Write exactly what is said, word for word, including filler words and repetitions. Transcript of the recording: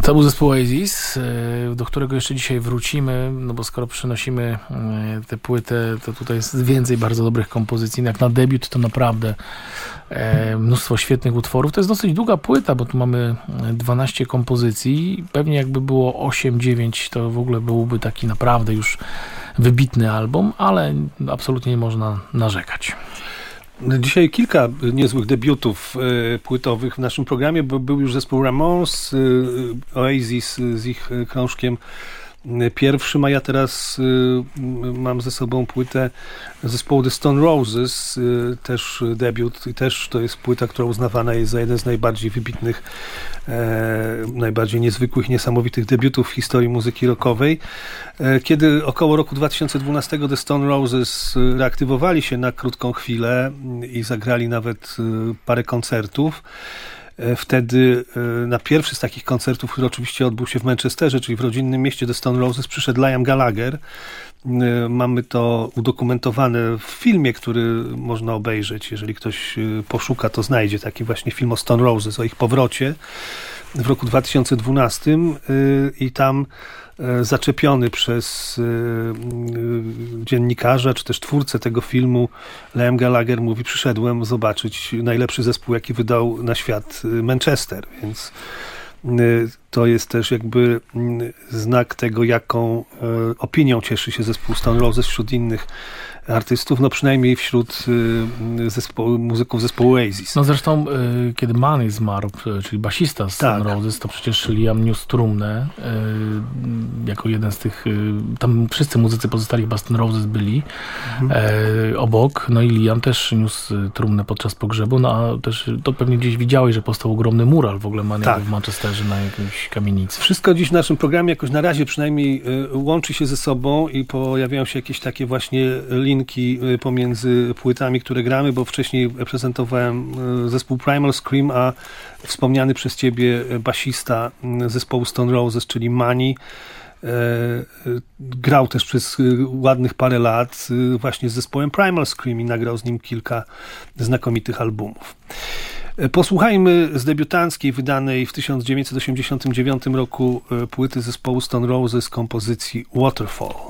To był zespół Oasis, do którego jeszcze dzisiaj wrócimy, no bo skoro przynosimy tę płytę, to tutaj jest więcej bardzo dobrych kompozycji. Jak na debiut to naprawdę mnóstwo świetnych utworów. To jest dosyć długa płyta, bo tu mamy dwanaście kompozycji. Pewnie jakby było osiem dziewięć, to w ogóle byłby taki naprawdę już wybitny album, ale absolutnie nie można narzekać. Dzisiaj kilka niezłych debiutów y, płytowych w naszym programie, bo był już zespół Ramones, y, Oasis y, z ich y, krążkiem y, pierwszym, a ja teraz y, y, mam ze sobą płytę zespołu The Stone Roses, y, też debiut i też to jest płyta, która uznawana jest za jeden z najbardziej wybitnych, e, najbardziej niezwykłych, niesamowitych debiutów w historii muzyki rockowej. E, kiedy około roku dwa tysiące dwunastego The Stone Roses reaktywowali się na krótką chwilę i zagrali nawet y, parę koncertów, wtedy na pierwszy z takich koncertów, który oczywiście odbył się w Manchesterze, czyli w rodzinnym mieście The Stone Roses, przyszedł Liam Gallagher. Mamy to udokumentowane w filmie, który można obejrzeć. Jeżeli ktoś poszuka, to znajdzie taki właśnie film o Stone Roses, o ich powrocie w roku dwa tysiące dwunastym i tam zaczepiony przez dziennikarza, czy też twórcę tego filmu, Liam Gallagher mówi: przyszedłem zobaczyć najlepszy zespół, jaki wydał na świat Manchester, więc to jest też jakby znak tego, jaką opinią cieszy się zespół Stone Roses wśród innych artystów, no przynajmniej wśród zespołu, muzyków zespołu Oasis. No zresztą, kiedy Manny zmarł, czyli basista z Stone tak. Roses, to przecież Liam niósł trumnę jako jeden z tych, tam wszyscy muzycy pozostali chyba Stone Roses byli mhm. obok, no i Liam też niósł trumnę podczas pogrzebu, no a też to pewnie gdzieś widziałeś, że powstał ogromny mural w ogóle Manny tak. w Manchesterze na jakimś kamienicy. Wszystko dziś w naszym programie jakoś na razie przynajmniej łączy się ze sobą i pojawiają się jakieś takie właśnie linki pomiędzy płytami, które gramy, bo wcześniej prezentowałem zespół Primal Scream, a wspomniany przez ciebie basista zespołu Stone Roses, czyli Manny, grał też przez ładnych parę lat właśnie z zespołem Primal Scream i nagrał z nim kilka znakomitych albumów. Posłuchajmy z debiutanckiej, wydanej w tysiąc dziewięćset osiemdziesiątym dziewiątym roku płyty zespołu Stone Roses kompozycji Waterfall.